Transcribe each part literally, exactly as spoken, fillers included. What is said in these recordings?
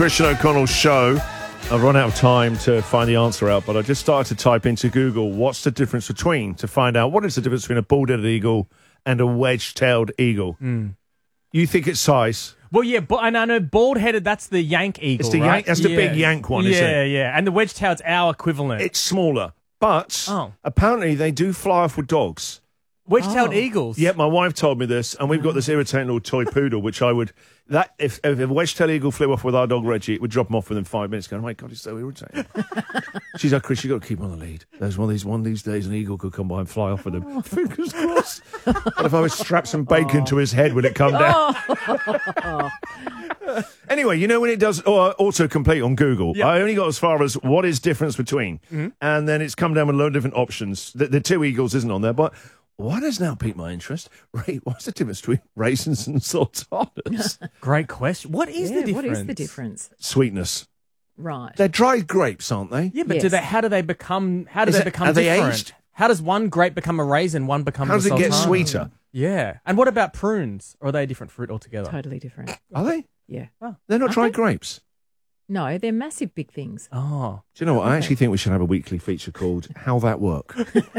Christian O'Connell Show. I've run out of time to find the answer out, but I just started to type into Google, what's the difference between, to find out what is the difference between a bald-headed eagle and a wedge-tailed eagle. Mm. You think it's size? Well, yeah, but and I know bald-headed, that's the yank eagle, It's the right? yank, that's the yeah. big yank one, isn't Yeah, it? yeah, and the wedge-tailed's our equivalent. It's smaller, but Oh. apparently they do fly off with dogs. Wedge-tailed Oh. eagles? Yeah, my wife told me this, and we've got this irritating little toy poodle, which I would... that If, if a wedge-tailed eagle flew off with our dog Reggie, it would drop him off within five minutes, going, oh my God, he's so irritating. She's like, Chris, you've got to keep him on the lead. There's one of these one of these days an eagle could come by and fly off with him. Oh. Fingers crossed. What if I would strap some bacon oh. to his head when it come down? Oh. Anyway, you know when it does uh, autocomplete on Google, yep. I only got as far as what is difference between, mm-hmm. and then it's come down with a load of different options. The, the two eagles isn't on there, but... what has now piqued my interest? Ray, what's the difference between raisins and sultanas? Great question. What is yeah, the difference? What is the difference? Sweetness. Right. They're dried grapes, aren't they? Yeah, but yes. do they? How do they become? How do is they it, become are different? They aged? How does one grape become a raisin? One becomes how does a it sultana? get sweeter? Yeah. And what about prunes? Or are they a different fruit altogether? Totally different. Are they? Yeah. Oh. They're not Are dried they? grapes. No, they're massive big things. Oh. Do you know what? I actually think we should have a weekly feature called How That Work.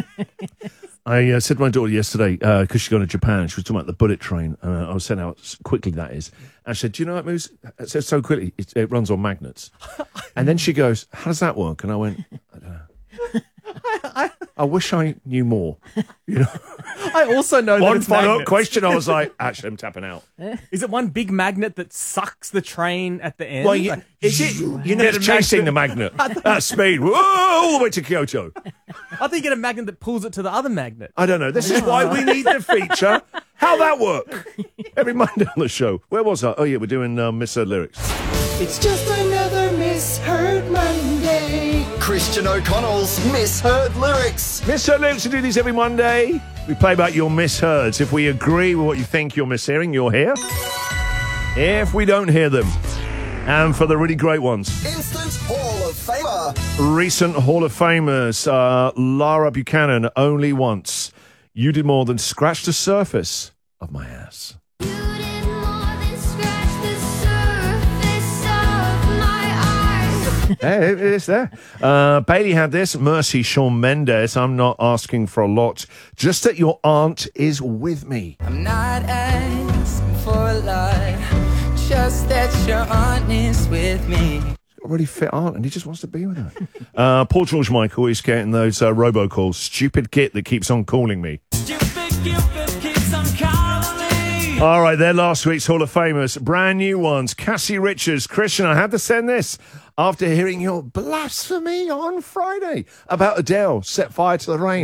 I uh, said to my daughter yesterday, because uh, she's gone to Japan, she was talking about the bullet train, and uh, I was saying how quickly that is. And I said, do you know how it moves? It says so quickly, it, it runs on magnets. And then she goes, how does that work? And I went, I don't know. I, I wish I knew more. You know? I also know that One it's final magnets. question, I was like, actually, I'm tapping out. Is it one big magnet that sucks the train at the end? Well, you, Like, is it? You know, it's chasing the magnet. That speed, whoa, all the way to Kyoto. I think you get a magnet that pulls it to the other magnet. I don't know. This is why we need the feature. How that work? Every Monday on the show. Where was I? Oh, yeah, we're doing uh, Misheard Lyrics. It's just another Misheard Monday. Christian O'Connell's Misheard Lyrics. Misheard Lyrics, we do these every Monday. We play about your misheards. If we agree with what you think you're mishearing, you're here. If we don't hear them. And for the really great ones. Instant Hall of Famer. Recent Hall of Famers. Uh, Lara Buchanan, Only Once. You did more than scratch the surface of my ass. You did more than scratch the surface of my eyes. Hey, it is there. Uh, Bailey had this. Mercy, Shawn Mendes. I'm not asking for a lot. Just that your aunt is with me. I'm not asking for a lot. Just that your aunt is with me. He's got a really fit aunt and he just wants to be with her. uh, Paul George Michael is getting those uh, robocalls. Stupid git that keeps on calling me. Stupid Cupid keeps on calling me. All right, they're last week's Hall of Famers. Brand new ones. Cassie Richards. Christian, I had to send this after hearing your blasphemy on Friday about Adele set fire to the rain.